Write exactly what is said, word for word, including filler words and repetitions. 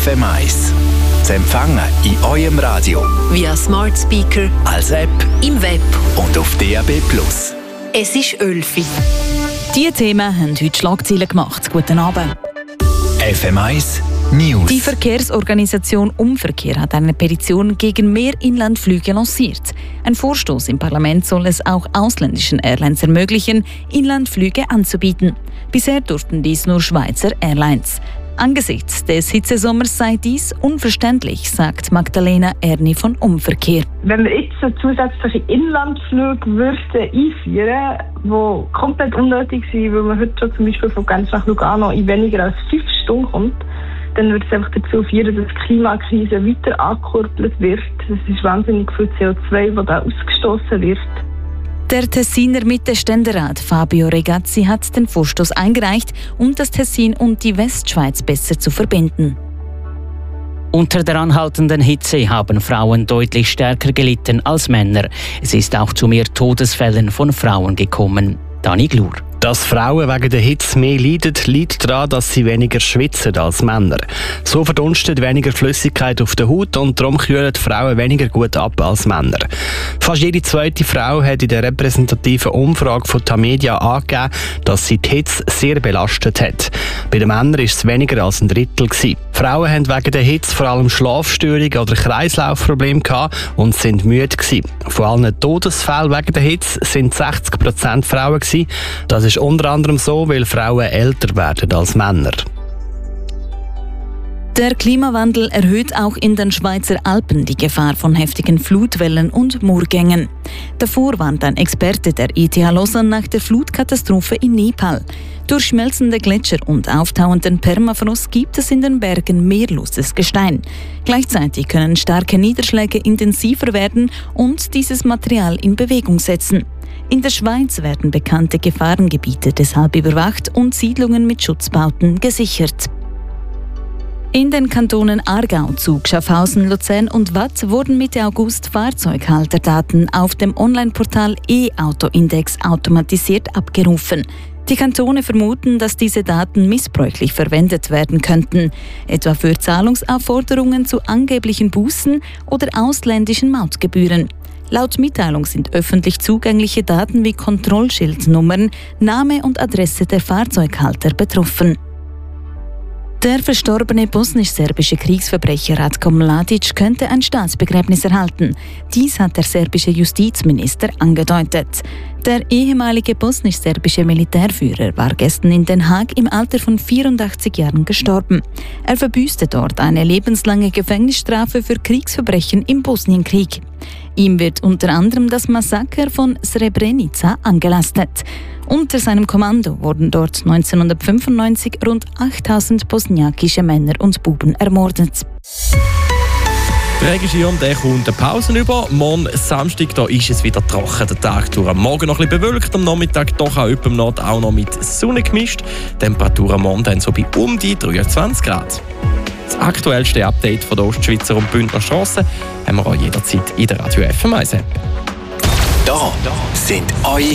F M eins. Zu empfangen in eurem Radio, via Smart Speaker, als App, im Web und auf D A B plus. Es ist elf Uhr. Diese Themen haben heute Schlagzeilen gemacht. Guten Abend. F M eins News. Die Verkehrsorganisation Umverkehr hat eine Petition gegen mehr Inlandflüge lanciert. Ein Vorstoß im Parlament soll es auch ausländischen Airlines ermöglichen, Inlandflüge anzubieten. Bisher durften dies nur Schweizer Airlines. Angesichts des Hitzesommers sei dies unverständlich, sagt Magdalena Erni von Umverkehr. Wenn wir jetzt so zusätzliche Inlandflüge würden einführen, die komplett unnötig sind, weil man heute schon zum Beispiel von Genf nach Lugano in weniger als fünf Stunden kommt, dann würde es einfach dazu führen, dass die Klimakrise weiter angekurbelt wird. Das ist wahnsinnig viel C O zwei, das da ausgestoßen wird. Der Tessiner Mitte-Ständerat Fabio Regazzi hat den Vorstoß eingereicht, um das Tessin und die Westschweiz besser zu verbinden. Unter der anhaltenden Hitze haben Frauen deutlich stärker gelitten als Männer. Es ist auch zu mehr Todesfällen von Frauen gekommen. Dani Glur. Dass Frauen wegen der Hitze mehr leiden, liegt daran, dass sie weniger schwitzen als Männer. So verdunstet weniger Flüssigkeit auf der Haut und darum kühlen Frauen weniger gut ab als Männer. Fast jede zweite Frau hat in der repräsentativen Umfrage von Tamedia angegeben, dass sie die Hitze sehr belastet hat. Bei den Männern war es weniger als ein Drittel. Frauen haben wegen der Hitze vor allem Schlafstörungen oder Kreislaufprobleme gehabt und sind müde gewesen. Von allen Todesfällen wegen der Hitze sind sechzig Prozent Frauen gewesen. Das ist unter anderem so, weil Frauen älter werden als Männer. Der Klimawandel erhöht auch in den Schweizer Alpen die Gefahr von heftigen Flutwellen und Murgängen. Davor warnt ein Experte der E T H Lausanne nach der Flutkatastrophe in Nepal. Durch schmelzende Gletscher und auftauenden Permafrost gibt es in den Bergen mehrloses Gestein. Gleichzeitig können starke Niederschläge intensiver werden und dieses Material in Bewegung setzen. In der Schweiz werden bekannte Gefahrengebiete deshalb überwacht und Siedlungen mit Schutzbauten gesichert. In den Kantonen Aargau, Zug, Schaffhausen, Luzern und Waadt wurden Mitte August Fahrzeughalterdaten auf dem Onlineportal E-Auto-Index automatisiert abgerufen. Die Kantone vermuten, dass diese Daten missbräuchlich verwendet werden könnten, etwa für Zahlungsaufforderungen zu angeblichen Bußen oder ausländischen Mautgebühren. Laut Mitteilung sind öffentlich zugängliche Daten wie Kontrollschildnummern, Name und Adresse der Fahrzeughalter betroffen. Der verstorbene bosnisch-serbische Kriegsverbrecher Ratko Mladic könnte ein Staatsbegräbnis erhalten. Dies hat der serbische Justizminister angedeutet. Der ehemalige bosnisch-serbische Militärführer war gestern in Den Haag im Alter von vierundachtzig Jahren gestorben. Er verbüßte dort eine lebenslange Gefängnisstrafe für Kriegsverbrechen im Bosnienkrieg. Ihm wird unter anderem das Massaker von Srebrenica angelastet. Unter seinem Kommando wurden dort neunzehnhundertfünfundneunzig rund achttausend bosniakische Männer und Buben ermordet. Der Regenschirm der kommt eine Pause über. Morgen Samstag da ist es wieder trocken. Der Tag durch am Morgen noch ein bisschen bewölkt, am Nachmittag doch auch im Nord auch noch mit Sonne gemischt. Temperaturen am Morgen dann so bei um die dreiundzwanzig Grad. Das aktuellste Update von der Ostschweizer und Bündner Strassen haben wir auch jederzeit in der Radio F M eins App. Da sind eure